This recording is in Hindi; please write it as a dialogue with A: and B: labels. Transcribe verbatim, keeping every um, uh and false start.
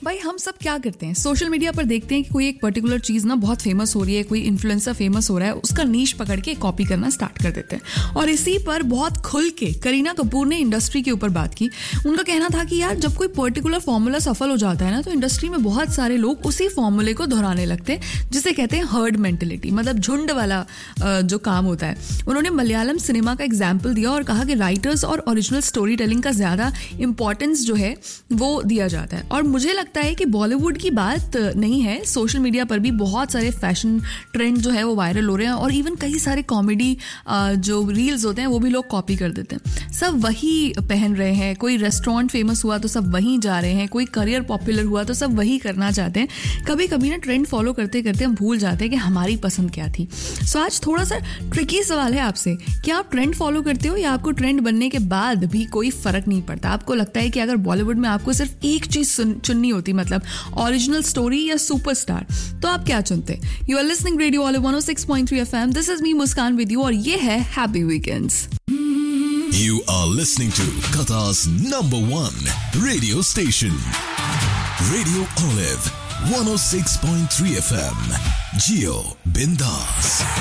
A: भाई हम सब क्या करते हैं, सोशल मीडिया पर देखते हैं कि कोई एक पर्टिकुलर चीज़ ना बहुत फेमस हो रही है, कोई इन्फ्लुएंसर फेमस हो रहा है, उसका नीश पकड़ के कॉपी करना स्टार्ट कर देते हैं। और इसी पर बहुत खुल के करीना कपूर ने इंडस्ट्री के ऊपर बात की। उनका कहना था कि यार जब कोई पर्टिकुलर फॉर्मूला सफल हो जाता है ना, तो इंडस्ट्री में बहुत सारे लोग उसी फॉर्मूले को दोहराने लगते हैं, जिसे कहते हैं हर्ड मेंटेलिटी, मतलब झुंड वाला जो काम होता है। उन्होंने मलयालम सिनेमा का एग्जाम्पल दिया और कहा कि राइटर्स और ओरिजिनल स्टोरी टेलिंग का ज़्यादा इंपॉर्टेंस जो है वो दिया जाता है। और मुझे लगता है कि बॉलीवुड की बात नहीं है, सोशल मीडिया पर भी बहुत सारे फैशन ट्रेंड जो है वो वायरल हो रहे हैं, और इवन कई सारे कॉमेडी जो रील्स होते हैं वो भी लोग कॉपी कर देते हैं। सब वही पहन रहे हैं, कोई रेस्टोरेंट फेमस हुआ तो सब वहीं जा रहे हैं, कोई करियर पॉपुलर हुआ तो सब वही करना चाहते हैं। कभी कभी ना ट्रेंड फॉलो करते करते हम भूल जाते हैं कि हमारी पसंद क्या थी। सो आज थोड़ा सा ट्रिकी सवाल है आपसे, क्या आप ट्रेंड फॉलो करते हो या आपको ट्रेंड बनने के बाद भी कोई फर्क नहीं पड़ता? आपको लगता है कि अगर बॉलीवुड में आपको सिर्फ एक चीज चुननी होती, मतलब ओरिजिनल स्टोरी या सुपरस्टार, तो आप क्या चुनते? You are listening radio olive one O six point three FM. This is me Muskan with you और ये है happy weekends.
B: You are listening to Qatar's number one radio station, Radio Olive one oh six point three F M. Geo Bindas.